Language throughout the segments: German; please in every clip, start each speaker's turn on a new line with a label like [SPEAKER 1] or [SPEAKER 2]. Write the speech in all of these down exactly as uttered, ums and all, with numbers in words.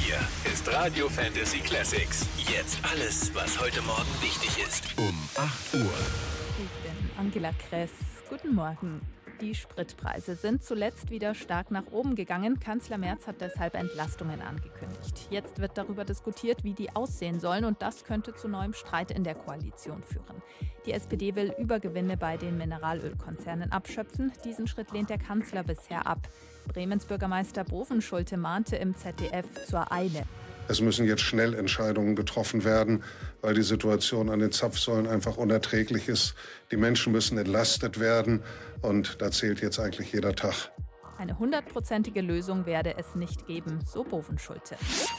[SPEAKER 1] Hier ist Radio Fantasy Classics. Jetzt alles, was heute Morgen wichtig ist. Um acht Uhr.
[SPEAKER 2] Ich bin Angela Kress. Guten Morgen. Die Spritpreise sind zuletzt wieder stark nach oben gegangen. Kanzler Merz hat deshalb Entlastungen angekündigt. Jetzt wird darüber diskutiert, wie die aussehen sollen, und das könnte zu neuem Streit in der Koalition führen. Die S P D will Übergewinne bei den Mineralölkonzernen abschöpfen. Diesen Schritt lehnt der Kanzler bisher ab. Bremens Bürgermeister Bovenschulte mahnte im Z D F zur Eile.
[SPEAKER 3] Es müssen jetzt schnell Entscheidungen getroffen werden, weil die Situation an den Zapfsäulen einfach unerträglich ist. Die Menschen müssen entlastet werden und da zählt jetzt eigentlich jeder Tag.
[SPEAKER 2] Eine hundertprozentige Lösung werde es nicht geben, so Bovenschulte.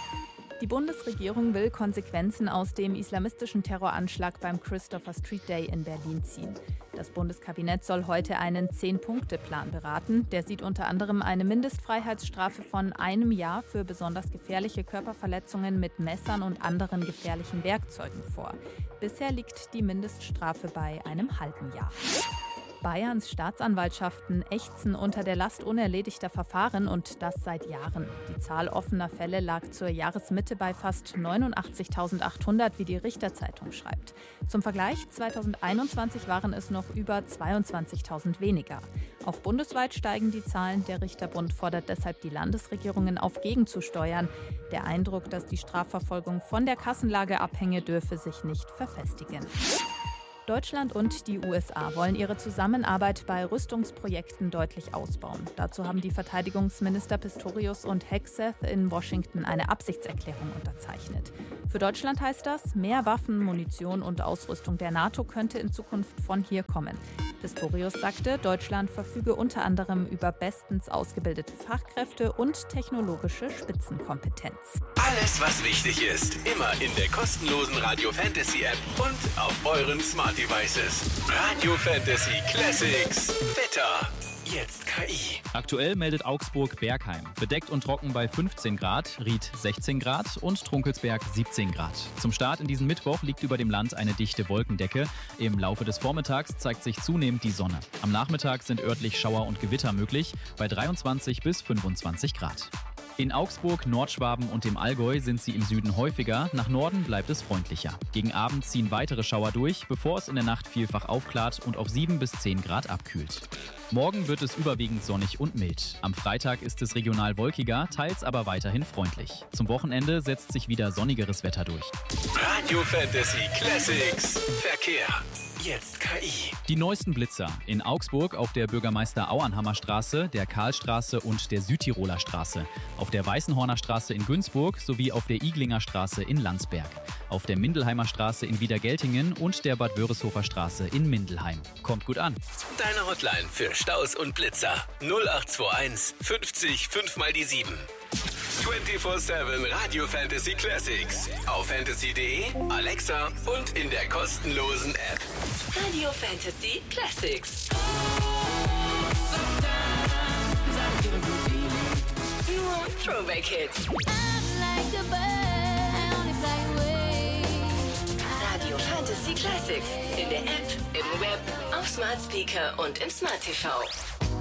[SPEAKER 2] Die Bundesregierung will Konsequenzen aus dem islamistischen Terroranschlag beim Christopher Street Day in Berlin ziehen. Das Bundeskabinett soll heute einen Zehn-Punkte-Plan beraten. Der sieht unter anderem eine Mindestfreiheitsstrafe von einem Jahr für besonders gefährliche Körperverletzungen mit Messern und anderen gefährlichen Werkzeugen vor. Bisher liegt die Mindeststrafe bei einem halben Jahr. Bayerns Staatsanwaltschaften ächzen unter der Last unerledigter Verfahren, und das seit Jahren. Die Zahl offener Fälle lag zur Jahresmitte bei fast neunundachtzigtausendachthundert, wie die Richter-Zeitung schreibt. Zum Vergleich, zweitausendeinundzwanzig waren es noch über zweiundzwanzigtausend weniger. Auch bundesweit steigen die Zahlen. Der Richterbund fordert deshalb die Landesregierungen auf, gegenzusteuern. Der Eindruck, dass die Strafverfolgung von der Kassenlage abhänge, dürfe sich nicht verfestigen. Deutschland und die U S A wollen ihre Zusammenarbeit bei Rüstungsprojekten deutlich ausbauen. Dazu haben die Verteidigungsminister Pistorius und Hegseth in Washington eine Absichtserklärung unterzeichnet. Für Deutschland heißt das, mehr Waffen, Munition und Ausrüstung der NATO könnte in Zukunft von hier kommen. Pistorius sagte, Deutschland verfüge unter anderem über bestens ausgebildete Fachkräfte und technologische Spitzenkompetenz.
[SPEAKER 1] Alles, was wichtig ist, immer in der kostenlosen Radio Fantasy App und auf euren Smart Devices. Radio Fantasy Classics. Wetter. Jetzt K I.
[SPEAKER 4] Aktuell meldet Augsburg-Bergheim. Bedeckt und trocken bei fünfzehn Grad, Ried sechzehn Grad und Trunkelsberg siebzehn Grad. Zum Start in diesem Mittwoch liegt über dem Land eine dichte Wolkendecke. Im Laufe des Vormittags zeigt sich zunehmend die Sonne. Am Nachmittag sind örtlich Schauer und Gewitter möglich, bei dreiundzwanzig bis fünfundzwanzig Grad. In Augsburg, Nordschwaben und dem Allgäu sind sie im Süden häufiger, nach Norden bleibt es freundlicher. Gegen Abend ziehen weitere Schauer durch, bevor es in der Nacht vielfach aufklart und auf sieben bis zehn Grad abkühlt. Morgen wird es überwiegend sonnig und mild. Am Freitag ist es regional wolkiger, teils aber weiterhin freundlich. Zum Wochenende setzt sich wieder sonnigeres Wetter durch.
[SPEAKER 1] Radio Fantasy Classics. Verkehr. Jetzt K I.
[SPEAKER 4] Die neuesten Blitzer in Augsburg auf der Bürgermeister-Auernhammer Straße, der Karlstraße und der Südtiroler Straße, auf der Weißenhorner Straße in Günzburg sowie auf der Iglinger Straße in Landsberg, auf der Mindelheimer Straße in Wiedergeltingen und der Bad Wörishofer Straße in Mindelheim. Kommt gut an.
[SPEAKER 1] Deine Hotline für Staus und Blitzer null acht zwei eins fünfzig fünf mal die sieben. vierundzwanzig sieben Radio Fantasy Classics. Auf fantasy punkt de, Alexa und in der kostenlosen App.
[SPEAKER 5] Radio Fantasy Classics. Nur Throwback Hits. Radio Fantasy Classics. In der App, im Web, auf Smart Speaker und im Smart T V.